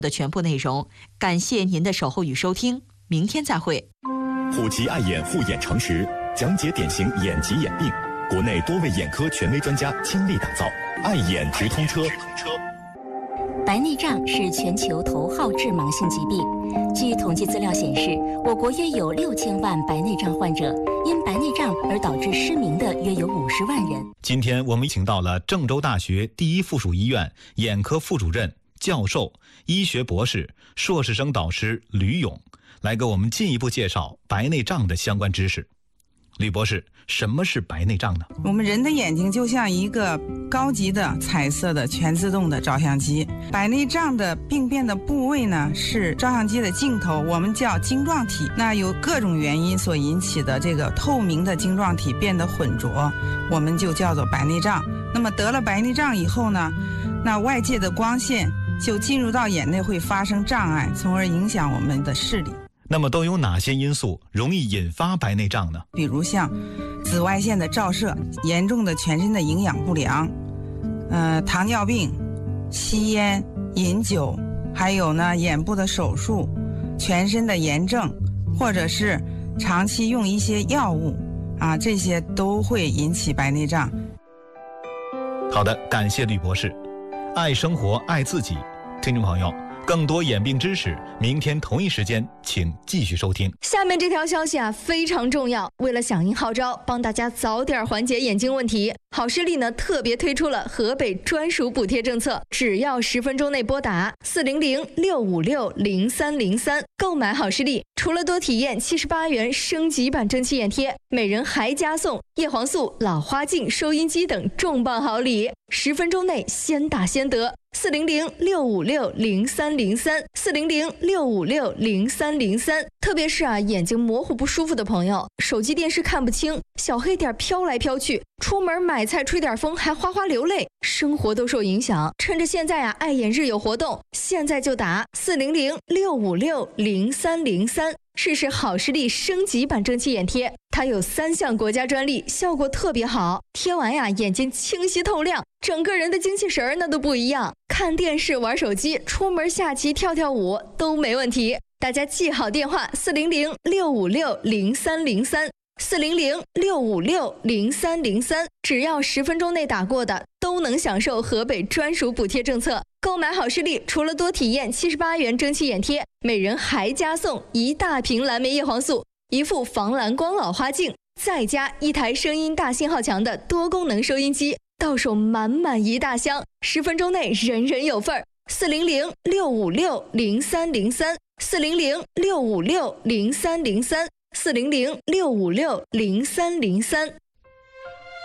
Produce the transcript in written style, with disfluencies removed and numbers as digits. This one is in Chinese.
的全部内容。感谢您的守候与收听，明天再会。 虎旗爱眼护眼诚实，讲解典型眼疾眼病，国内多位眼科权威专家倾力打造，爱眼直通车。 白内障是全球头号致盲性疾病。据统计资料显示，我国约有6000万白内障患者，因白内障而导致失明的约有50万人。 今天我们请到了郑州大学第一附属医院眼科副主任、教授、医学博士、硕士生导师吕勇，来给我们进一步介绍白内障的相关知识。吕博士，什么是白内障呢？ 我们人的眼睛就像一个高级的彩色的全自动的照相机，白内障的病变的部位呢是照相机的镜头，我们叫晶状体。那有各种原因所引起的这个透明的晶状体变得浑浊，我们就叫做白内障。那么得了白内障以后呢，那外界的光线就进入到眼内，会发生障碍，从而影响我们的视力。 那么都有哪些因素容易引发白内障呢？ 比如像紫外线的照射、严重的全身的营养不良、糖尿病、吸烟、饮酒，还有呢眼部的手术、全身的炎症，或者是长期用一些药物啊，这些都会引起白内障。 好的，感谢吕博士。爱生活，爱自己。听众朋友，更多眼病知识，明天同一时间请继续收听。 下面这条消息非常重要，为了响应号召，帮大家早点缓解眼睛问题，好视力特别推出了河北专属补贴政策，只要10分钟内拨打400-656-0303购买好视力，除了多体验78元升级版蒸汽眼贴，每人还加送叶黄素、老花镜、收音机等重磅好礼，10分钟内先打先得。400-656-0303 400-656-0303。特别是眼睛模糊不舒服的朋友，手机电视看不清，小黑点飘来飘去，出门买菜吹点风还哗哗流泪，生活都受影响。趁着现在爱眼日有活动，现在就打400-656-0303试试好视力升级版蒸汽眼贴，它有3项国家专利，效果特别好，贴完眼睛清晰透亮，整个人的精气神那都不一样，看电视玩手机，出门下棋跳跳舞都没问题。大家记好电话400-656-0303 400-656-0303，只要10分钟内打过的都能享受河北专属补贴政策。购买好视力，除了多体验78元蒸汽眼贴，每人还加送1大瓶蓝莓叶黄素、1副防蓝光老花镜，再加1台声音大信号强的多功能收音机，到手满满1大箱，10分钟内人人有份儿。400-656-0303 400-656-0303 400-656-0303。